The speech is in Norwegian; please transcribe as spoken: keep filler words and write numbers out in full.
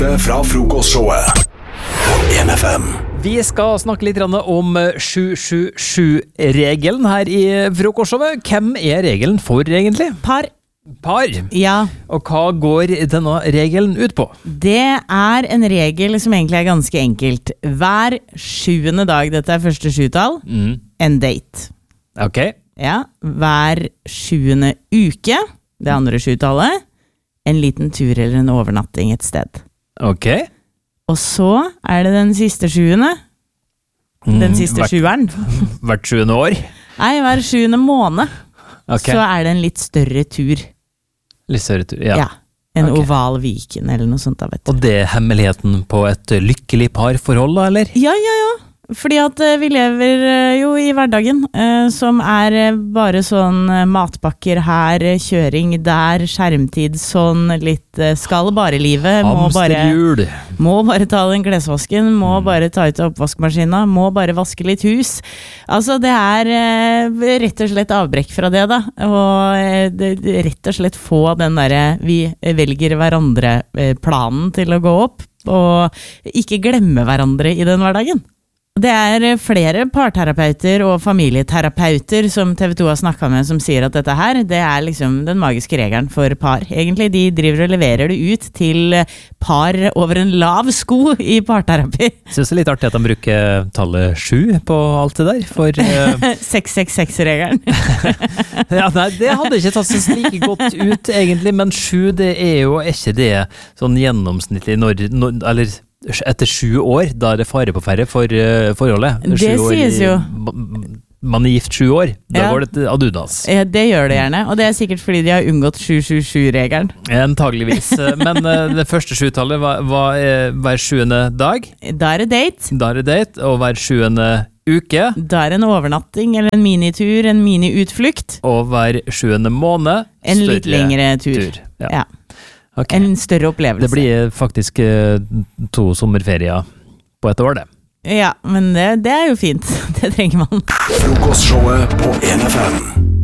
Fra frokostshowet på en F M. Vi skal snakke litt om sju sju sju-regelen her i frokostshowet. Hvem er regelen for egentlig? Par. Par? Ja. Og hva går denne regelen ut på? Det er en regel som egentlig er ganske enkelt. Hver sjuende dag, dette er første sjutall, Mm. en date. Ok. Ja, hver sjuende uke, det andre sjutallet, en liten tur eller en overnatting et sted. Ok. Og så er det den siste sjuende, den siste hvert, sjueren. Hvert sjuende år? Nei, hver sjuende måned, Ok. så er det en litt større tur. Litt større tur, ja. Ja, en Ok. oval Viken eller noe sånt da, vet du. Og det er hemmeligheten på et lykkelig parforhold da, eller? Ja, ja, ja. Fordi at eh, vi lever eh, jo i hverdagen, eh, som er eh, bare sånn eh, matpakker her, eh, kjøring der, skjermtid, sånn litt eh, skal bare livet, må bare, Hamsterhjul. må bare ta den klesvasken, må bare ta ut oppvaskmaskina, må bare vaske litt hus. Altså det er eh, rett og slett avbrekk fra det da, og eh, det, det, rett og slett få den der vi velger hverandre eh, planen til å gå opp, og ikke glemme hverandre i den hverdagen. Det er flere parterapeuter og familieterapeuter som T V to har snakket med som sier at dette her, det er liksom den magiske regelen for par. Egentlig, de driver og leverer det ut til par over en lav sko i parterapi. Jeg synes det er litt artig at de bruker tallet sju på alt det der, for... Uh, seks seks seks-regelen. ja, nei, det hadde ikke tatt seg like godt ut egentlig, men sju, det er jo ikke det sånn gjennomsnittlig når, når eller... Etter sju år, da er det fare på færre for uh, forholdet. Det Sju år sies i- jo. Man er gift sju år, da Ja. går det til adunas. Ja, det gjør det gjerne, og det er sikkert fordi de har unngått sju sju sju-regelen. Antageligvis. Men uh, det første sjutallet var, var uh, hver sjuende dag. Da er det date, Da er det date, og hver sjuende uke. da er det en overnatting eller en minitur, en miniutflukt, Og hver sjuende måned. en litt større lengre tur. tur. Ja. Ja. Ok. En større opplevelse. Det blir faktisk uh, to sommerferier på et år, det. Ja, men det, det er jo fint. Det trenger man. Frokostshowet på en F M.